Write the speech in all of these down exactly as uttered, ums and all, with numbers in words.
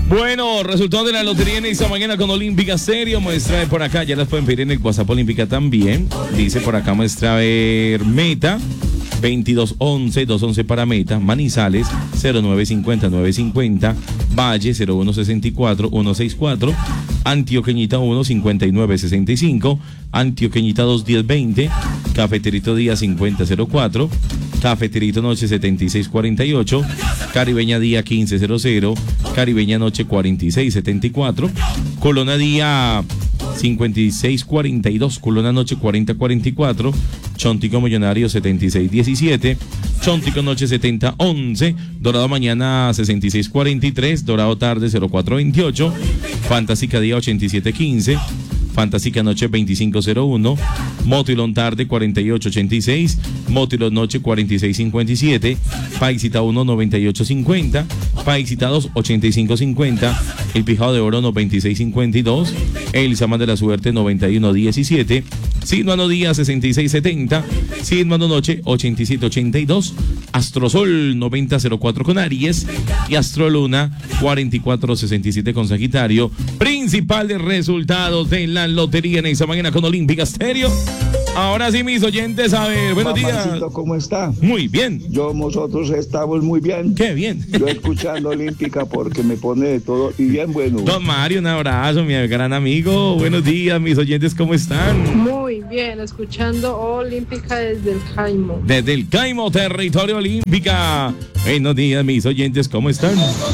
Bueno, resultado de la lotería en esta mañana con Olímpica Stereo. Muestra por acá, ya las pueden pedir en el WhatsApp Olímpica también. Dice por acá, muestra a ver, Meta veintidós once, doscientos once para Meta, Manizales cero nueve cincuenta, nueve cincuenta, Valle cero uno sesenta y cuatro, ciento sesenta y cuatro, Antioqueñita uno cincuenta y nueve sesenta y cinco, Antioqueñita dos diez veinte, Cafeterito Día cincuenta cero cuatro, Cafeterito Noche setenta y seis cuarenta y ocho, Caribeña Día quince cero cero, Caribeña Noche cuarenta y seis setenta y cuatro, Colona Día cincuenta y seis cuarenta y dos, Colona Noche cuarenta cuarenta y cuatro, Chontico Millonario setenta y seis diecisiete, Chontico Noche setenta once, Dorado Mañana sesenta y seis cuarenta y tres, Dorado Tarde cero cuatro veintiocho, Fantástica Día ochenta y siete quince, Fantástica Noche veinticinco cero uno, Motilón Tarde cuarenta y ocho ochenta y seis, Motilón Noche cuarenta y seis cincuenta y siete, Paisita uno noventa y ocho cincuenta, Paisita dos ochenta y cinco cincuenta, El Pijado de Oro noventa y seis cincuenta y dos, El Samán de la Suerte noventa y uno diecisiete, Sidmano Día sesenta y seis setenta, Sidmano Noche ochenta y siete ochenta y dos, Astrosol noventa cero cuatro con Aries y Astroluna cuarenta y cuatro sesenta y siete con Sagitario. Principales resultados de la lotería en esta mañana con Olímpica Stereo. Ahora sí, mis oyentes, a ver, buenos días. ¿Cómo está? Muy bien. Yo, nosotros estamos muy bien. Qué bien. Yo escuchando Olímpica porque me pone de todo y bien bueno. Don Mario, un abrazo, mi gran amigo. Buenos días, mis oyentes, ¿cómo están? Muy bien, escuchando Olímpica desde el Caimo. Desde el Caimo, territorio Olímpica. Buenos días, mis oyentes, ¿cómo están?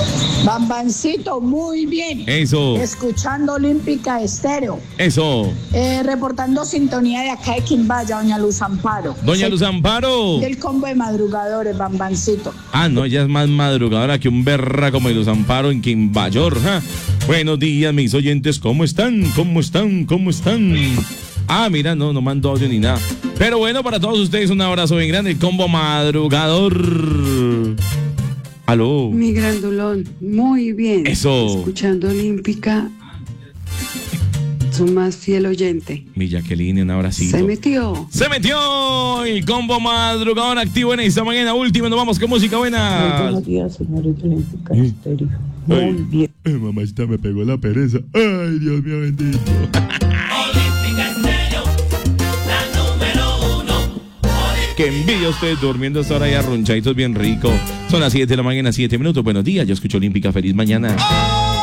Bambancito, muy bien. Eso. Escuchando Olímpica Estéreo. Eso. Eh, reportando sintonía de acá de Quimbaya, doña Luz Amparo. Doña Luz Amparo. Del combo de madrugadores, Bambancito. Ah, no, ella es más madrugadora que un berra como Luz Amparo en Quimbayor. ¿Ja? Buenos días, mis oyentes, ¿cómo están? ¿Cómo están? ¿Cómo están? Ah, mira, no, no mando audio ni nada. Pero bueno, para todos ustedes un abrazo bien grande, el combo madrugador. Aló. Mi grandulón, muy bien. Eso. Escuchando Olímpica, su más fiel oyente. Mi Jacqueline, un abracito. Se metió. Se metió el combo madrugador activo en esta mañana. Último, nos vamos con música buena. Muy buenos días, señorita Olímpica Estéreo. Muy Ay, bien. Ay, mamacita, me pegó la pereza. Ay, Dios mío bendito. Olímpica Estéreo, la número uno. Que envidia usted durmiendo hasta ahora y arrunchaditos bien rico. Son las siete de la mañana, siete minutos. Buenos días, yo escucho Olímpica. Feliz mañana.